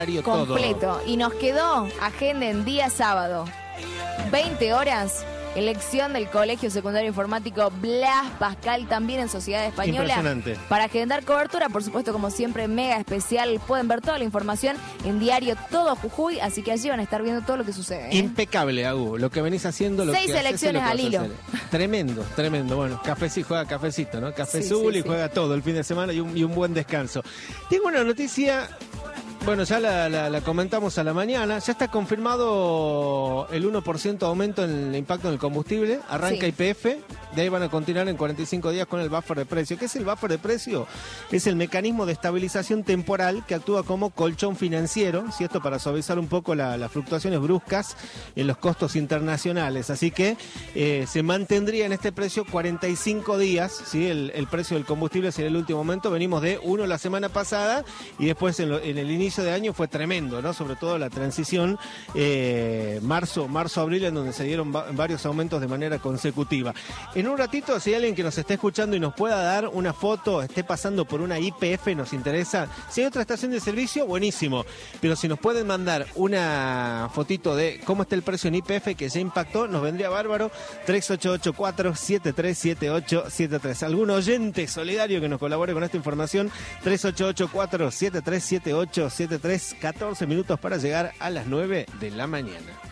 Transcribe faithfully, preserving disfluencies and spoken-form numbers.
completo. Todo. Y nos quedó agenda en día sábado, veinte horas, elección del Colegio Secundario Informático Blas Pascal, también en Sociedad Española. Impresionante. Para agendar cobertura, por supuesto, como siempre, mega especial. Pueden ver toda la información en Diario Todo Jujuy, así que allí van a estar viendo todo lo que sucede, ¿eh? Impecable, Agu, lo que venís haciendo. Lo Seis que elecciones haces, al lo que vas a hilo. hacer. Tremendo, tremendo. Bueno, cafecito, juega cafecito, ¿no? Café Sí, Zul sí, y sí. juega todo el fin de semana y un, y un buen descanso. Tengo una noticia. Bueno, ya la, la, la comentamos a la mañana. Ya está confirmado el uno por ciento aumento en el impacto en el combustible. Arranca Sí. Y P F. De ahí van a continuar en cuarenta y cinco días con el buffer de precio. ¿Qué es el buffer de precio? Es el mecanismo de estabilización temporal que actúa como colchón financiero. ¿Sí? Esto para suavizar un poco la, las fluctuaciones bruscas en los costos internacionales. Así que eh, se mantendría en este precio cuarenta y cinco días. ¿Sí? El, el precio del combustible sería el último aumento. Venimos de uno la semana pasada y después en, lo, en el inicio de año fue tremendo, ¿no? Sobre todo la transición eh, marzo, marzo-abril, en donde se dieron va varios aumentos de manera consecutiva. En un ratito, si hay alguien que nos esté escuchando y nos pueda dar una foto, esté pasando por una Y P F, nos interesa. Si hay otra estación de servicio, buenísimo. Pero si nos pueden mandar una fotito de cómo está el precio en Y P F, que ya impactó, nos vendría bárbaro. tres ocho ocho cuatro siete tres siete ocho siete tres. ¿Algún oyente solidario que nos colabore con esta información? tres ocho ocho cuatro siete tres siete ocho siete tres. catorce minutos para llegar a las nueve de la mañana.